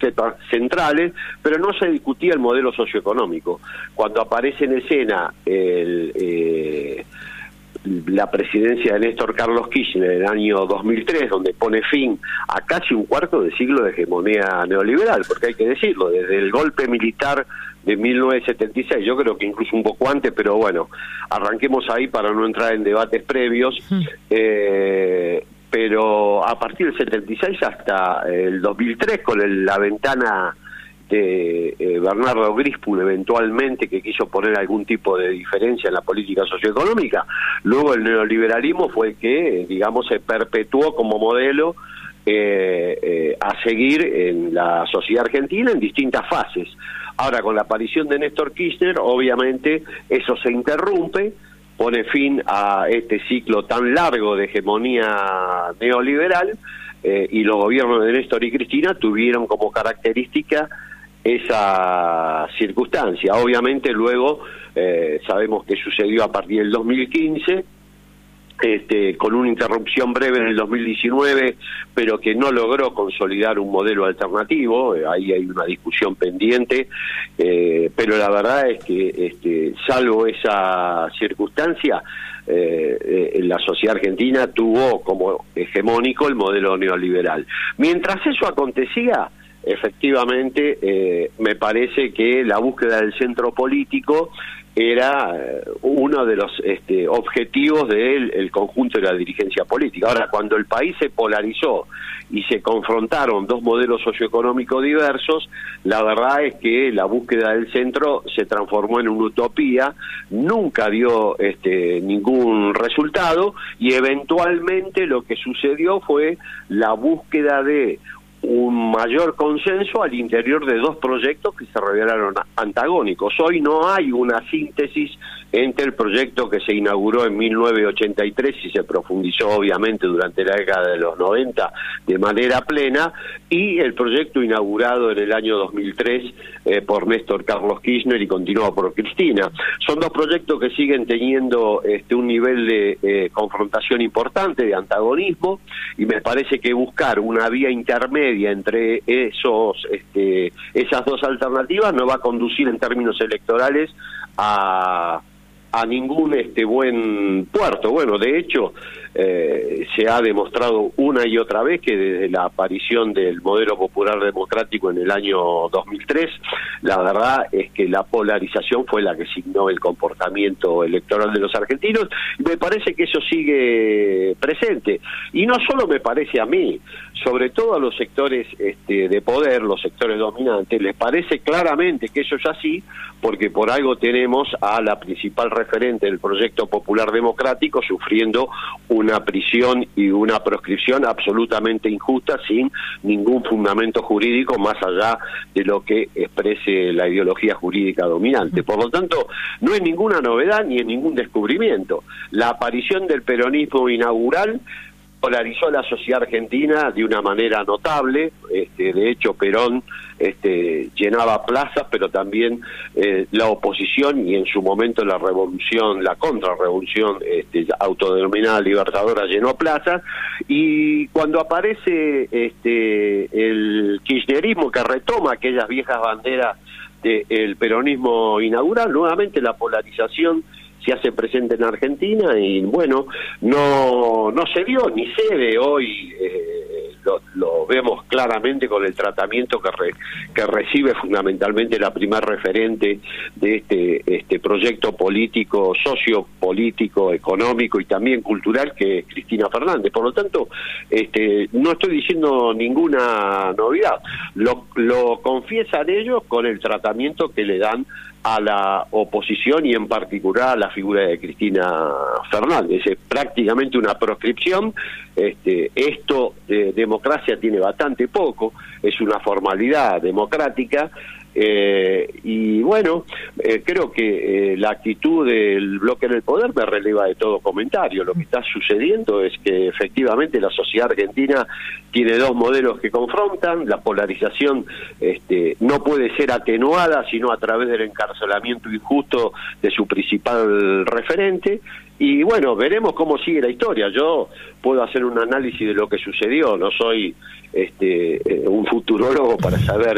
centrales, pero no se discutía el modelo socioeconómico. Cuando aparece en escena la presidencia de Néstor Carlos Kirchner en el año 2003, donde pone fin a casi un cuarto de siglo de hegemonía neoliberal, porque hay que decirlo, desde el golpe militar de 1976, yo creo que incluso un poco antes, pero bueno, arranquemos ahí para no entrar en debates previos, pero a partir del 76 hasta el 2003, con la ventana de Bernardo Grispul eventualmente, que quiso poner algún tipo de diferencia en la política socioeconómica, luego el neoliberalismo fue el que, digamos, se perpetuó como modelo a seguir en la sociedad argentina en distintas fases. Ahora, con la aparición de Néstor Kirchner, obviamente eso se interrumpe, pone fin a este ciclo tan largo de hegemonía neoliberal, y los gobiernos de Néstor y Cristina tuvieron como característica esa circunstancia. Obviamente luego sabemos que sucedió a partir del 2015, con una interrupción breve en el 2019, pero que no logró consolidar un modelo alternativo. Ahí hay una discusión pendiente, pero la verdad es que salvo esa circunstancia, la sociedad argentina tuvo como hegemónico el modelo neoliberal. Mientras eso acontecía, efectivamente, me parece que la búsqueda del centro político era uno de los objetivos del conjunto de la dirigencia política. Ahora, cuando el país se polarizó y se confrontaron dos modelos socioeconómicos diversos, la verdad es que la búsqueda del centro se transformó en una utopía, nunca dio ningún resultado, y eventualmente lo que sucedió fue la búsqueda de un mayor consenso al interior de dos proyectos que se revelaron antagónicos. Hoy no hay una síntesis entre el proyecto que se inauguró en 1983 y se profundizó obviamente durante la década de los 90 de manera plena, y el proyecto inaugurado en el año 2003 por Néstor Carlos Kirchner y continuado por Cristina. Son dos proyectos que siguen teniendo un nivel de confrontación importante, de antagonismo, y me parece que buscar una vía intermedia entre esas dos alternativas no va a conducir en términos electorales a ningún buen puerto. Bueno, de hecho, se ha demostrado una y otra vez que desde la aparición del modelo popular democrático en el año 2003, la verdad es que la polarización fue la que signó el comportamiento electoral de los argentinos, y me parece que eso sigue presente. Y no solo me parece a mí, sobre todo a los sectores de poder, los sectores dominantes, les parece claramente que eso es así, porque por algo tenemos a la principal referente del proyecto popular democrático sufriendo una prisión y una proscripción absolutamente injusta, sin ningún fundamento jurídico más allá de lo que exprese la ideología jurídica dominante. Por lo tanto, no es ninguna novedad ni es ningún descubrimiento. La aparición del peronismo inaugural polarizó a la sociedad argentina de una manera notable. De hecho, Perón llenaba plazas, pero también la oposición y en su momento la revolución, la contrarrevolución autodenominada libertadora llenó plazas, y cuando aparece el kirchnerismo, que retoma aquellas viejas banderas del peronismo inaugural, nuevamente la polarización se hace presente en Argentina, y bueno, no se vio ni se ve hoy, lo vemos claramente con el tratamiento que recibe fundamentalmente la primer referente de este proyecto político, sociopolítico, económico y también cultural, que es Cristina Fernández. Por lo tanto, no estoy diciendo ninguna novedad, lo confiesan ellos con el tratamiento que le dan a la oposición y en particular a la figura de Cristina Fernández. Es prácticamente una proscripción. Esto de democracia tiene bastante poco, es una formalidad democrática, y bueno, creo que la actitud del bloque en el poder me releva de todo comentario. Lo que está sucediendo es que efectivamente la sociedad argentina tiene dos modelos que confrontan. La polarización no puede ser atenuada sino a través del encarcelamiento injusto de su principal referente, y bueno, veremos cómo sigue la historia. Yo puedo hacer un análisis de lo que sucedió, no soy un futurólogo para saber